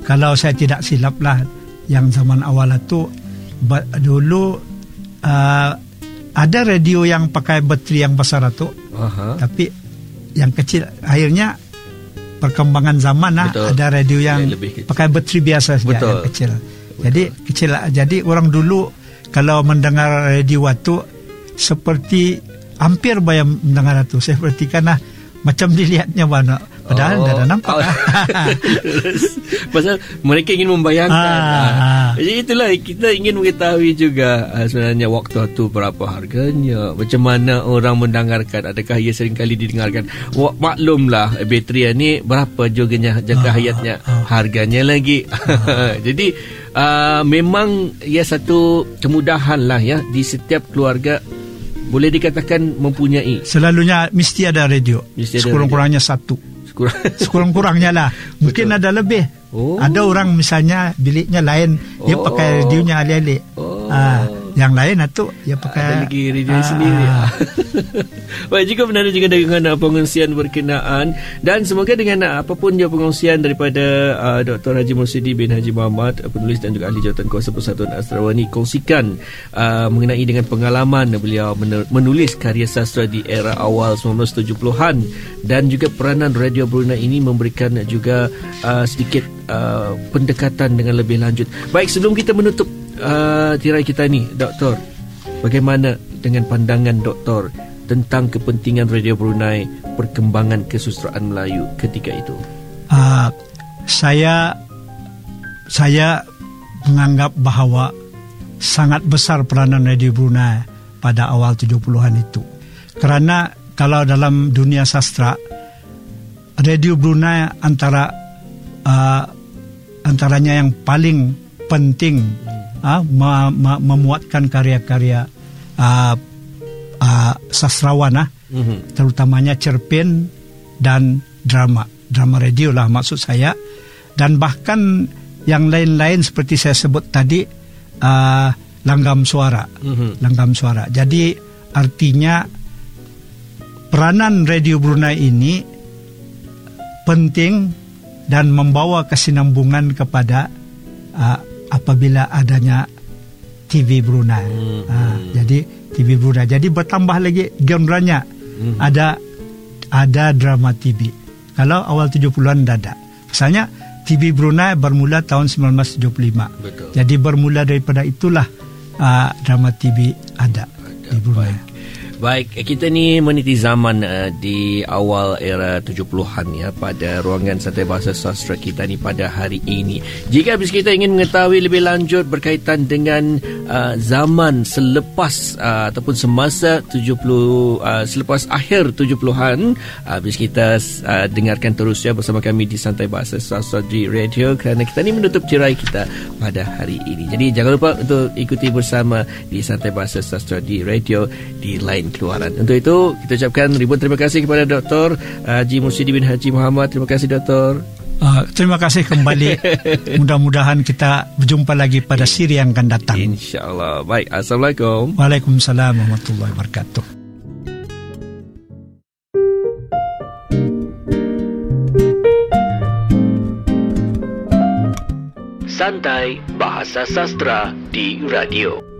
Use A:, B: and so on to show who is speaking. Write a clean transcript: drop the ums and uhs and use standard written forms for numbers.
A: kalau saya tidak silap lah, yang zaman awal itu dulu ada radio yang pakai bateri yang besar itu, tapi yang kecil. Akhirnya perkembangan zaman lah, ada radio yang pakai bateri biasa saja, yang kecil. Jadi kecil. Jadi orang dulu kalau mendengar radio itu seperti hampir bayang mendengar itu, seperti karena macam dilihatnya mana, padahal tidak ada nampak.
B: Pasal mereka ingin membayangkan. Jadi itulah kita ingin mengetahui juga sebenarnya waktu itu berapa harganya, macam mana orang mendengarkan, adakah ia sering kali didengarkan. Maklumlah bateri ni berapa jangka hayatnya, harganya lagi. Jadi memang ia satu kemudahan lah ya di setiap keluarga. Boleh dikatakan mempunyai. Selalunya
A: mesti ada radio. Sekurang-kurangnya satu. Sekurang-kurangnya lah. Mungkin ada lebih. Ada orang misalnya biliknya lain, dia pakai radionya alih-alih. Yang lain itu dia pakai
B: ada lagi radio sendiri. Baik, jika benar juga dengan pengungsian berkenaan, dan semoga dengan apapun je pengungsian daripada Dr. Haji Mursidi bin Haji Muhammad, penulis dan juga ahli jawatan kuasa Persatuan Sarawak, kongsikan mengenai dengan pengalaman beliau menulis karya sastra di era awal 1970-an, dan juga peranan Radio Brunei ini memberikan juga sedikit pendekatan dengan lebih lanjut. Baik, sebelum kita menutup tirai kita ni, Doktor, bagaimana dengan pandangan Doktor tentang kepentingan Radio Brunei, perkembangan kesusastraan Melayu ketika itu?
A: Saya menganggap bahawa sangat besar peranan Radio Brunei pada awal 70-an itu. Kerana kalau dalam dunia sastra, Radio Brunei antaranya yang paling penting memuatkan karya-karya sastrawan, terutamanya cerpen dan drama radio lah maksud saya, dan bahkan yang lain-lain seperti saya sebut tadi, langgam suara. Jadi artinya peranan Radio Brunei ini penting dan membawa kesinambungan kepada apabila adanya TV Brunei. Jadi TV Brunei. Jadi bertambah lagi genrenya. Ada drama TV. Kalau awal 70-an ada. Misalnya TV Brunei bermula tahun 1975.
B: Betul.
A: Jadi bermula daripada itulah drama TV ada di Brunei.
B: Baik, kita ni meniti zaman di awal era 70-an ya, pada ruangan Santai Bahasa Sastra kita ni pada hari ini. Jika habis kita ingin mengetahui lebih lanjut berkaitan dengan zaman selepas ataupun semasa 70 selepas akhir 70-an, habis kita dengarkan terus ya bersama kami di Santai Bahasa Sastra di radio, kerana kita ni menutup tirai kita pada hari ini. Jadi jangan lupa untuk ikuti bersama di Santai Bahasa Sastra di radio di lain keluaran. Untuk itu kita ucapkan ribuan terima kasih kepada Dr. Haji Mursidi bin Haji Muhammad. Terima kasih Dr.
A: Terima kasih kembali. Mudah-mudahan kita berjumpa lagi pada siri yang akan datang,
B: InsyaAllah. Baik, Assalamualaikum.
A: Waalaikumsalam warahmatullahi wabarakatuh.
B: Santai Bahasa Sastra di radio.